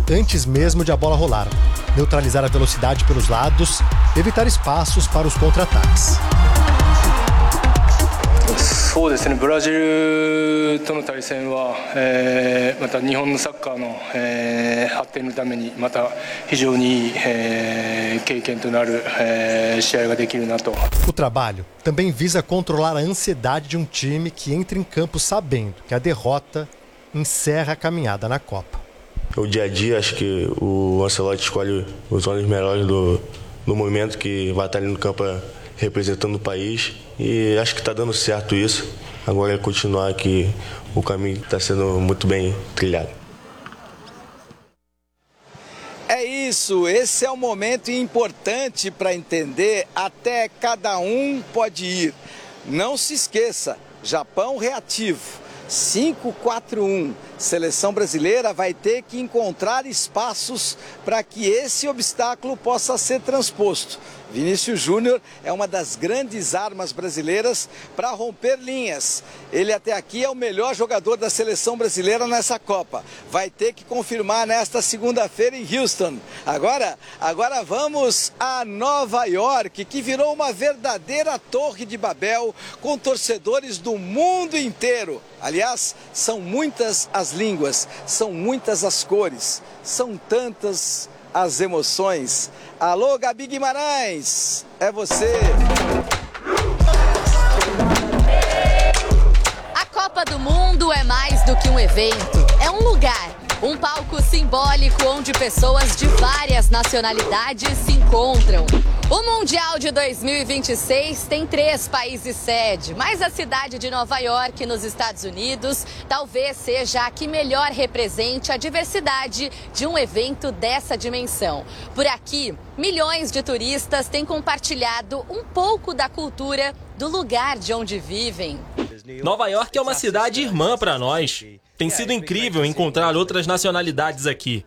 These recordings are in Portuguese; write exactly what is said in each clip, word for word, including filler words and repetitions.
antes mesmo de a bola rolar, neutralizar a velocidade pelos lados, evitar espaços para os contra-ataques. そうですね、ブラジルとの対戦は、えー、また日本のサッカーの、えー、発展のためにまた非常にいい、えー、経験となる、えー、試合ができるなと。 O trabalho também visa controlar a ansiedade de um time que entra em campo sabendo que a derrota encerra a caminhada na Copa. O dia a dia, acho que o Ancelotti escolhe os homens melhores do, do momento que vai estar ali no campo representando o país e acho que está dando certo isso. Agora é continuar que o caminho está sendo muito bem trilhado. É isso, esse é um momento importante para entender até cada um pode ir. Não se esqueça, Japão reativo. cinco quatro um. Seleção brasileira vai ter que encontrar espaços para que esse obstáculo possa ser transposto. Vinícius Júnior é uma das grandes armas brasileiras para romper linhas. Ele até aqui é o melhor jogador da seleção brasileira nessa Copa. Vai ter que confirmar nesta segunda-feira em Houston. Agora, agora vamos a Nova York, que virou uma verdadeira torre de Babel com torcedores do mundo inteiro. Aliás, são muitas as línguas, são muitas as cores, são tantas as emoções. Alô, Gabi Guimarães, é você. A Copa do Mundo é mais do que um evento, é um lugar, um palco simbólico onde pessoas de várias nacionalidades se encontram. O Mundial de dois mil e vinte e seis tem três países sede, mas a cidade de Nova York, nos Estados Unidos, talvez seja a que melhor represente a diversidade de um evento dessa dimensão. Por aqui, milhões de turistas têm compartilhado um pouco da cultura do lugar de onde vivem. Nova York é uma cidade irmã para nós. Tem sido incrível encontrar outras nacionalidades aqui.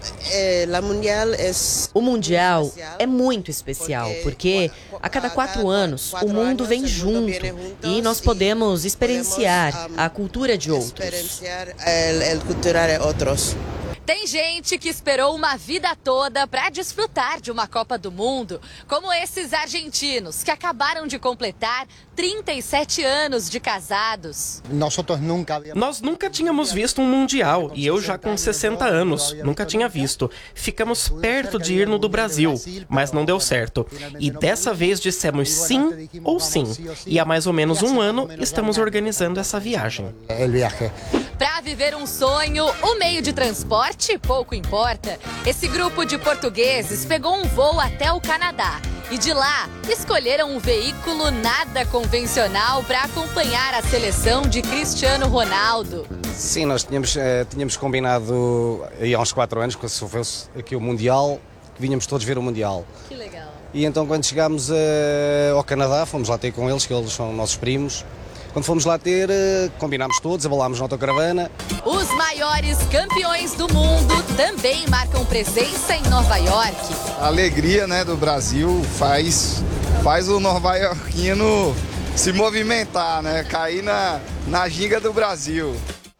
O Mundial é muito especial, porque a cada quatro anos o mundo vem junto e nós podemos experienciar a cultura de outros. Tem gente que esperou uma vida toda para desfrutar de uma Copa do Mundo, como esses argentinos que acabaram de completar trinta e sete anos de casados. Nós nunca tínhamos visto um Mundial e eu já com sessenta anos, nunca tinha visto. Ficamos perto de ir no do Brasil, mas não deu certo. E dessa vez dissemos sim ou sim. E há mais ou menos um ano estamos organizando essa viagem. Para viver um sonho, o meio de transporte pouco importa. Esse grupo de portugueses pegou um voo até o Canadá e de lá escolheram um veículo nada convencional para acompanhar a seleção de Cristiano Ronaldo. Sim, nós tínhamos, eh, tínhamos combinado aí há uns quatro anos, que se fosse aqui o Mundial, que vinhamos todos ver o Mundial. Que legal. E então quando chegámos eh, ao Canadá, fomos lá ter com eles, que eles são nossos primos. Quando fomos lá ter, combinámos todos, abalámos na autocaravana. Os maiores campeões do mundo também marcam presença em Nova York. A alegria, né, do Brasil faz, faz o nova-iorquino se movimentar, né, cair na, na ginga do Brasil.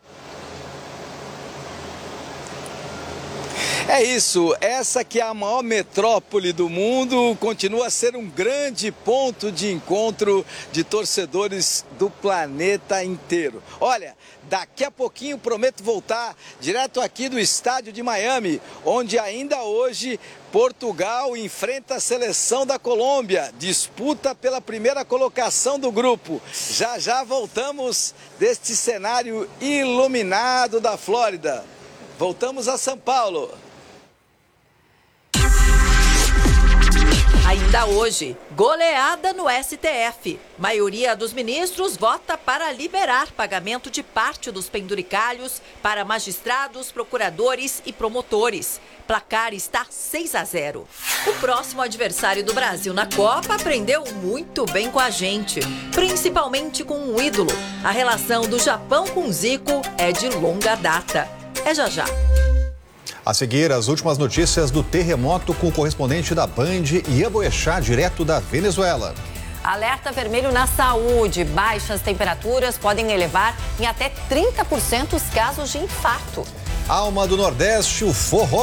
É isso, essa que é a maior metrópole do mundo continua a ser um grande ponto de encontro de torcedores do planeta inteiro. Olha, daqui a pouquinho prometo voltar direto aqui do estádio de Miami, onde ainda hoje Portugal enfrenta a seleção da Colômbia, disputa pela primeira colocação do grupo. Já já voltamos deste cenário iluminado da Flórida. Voltamos a São Paulo. Ainda hoje, goleada no S T F. Maioria dos ministros vota para liberar pagamento de parte dos penduricalhos para magistrados, procuradores e promotores. Placar está seis a zero. O próximo adversário do Brasil na Copa aprendeu muito bem com a gente, principalmente com um ídolo. A relação do Japão com Zico é de longa data. É já já. A seguir, as últimas notícias do terremoto com o correspondente da Band, Ian Boechat, direto da Venezuela. Alerta vermelho na saúde. Baixas temperaturas podem elevar em até trinta por cento os casos de infarto. Alma do Nordeste, o forró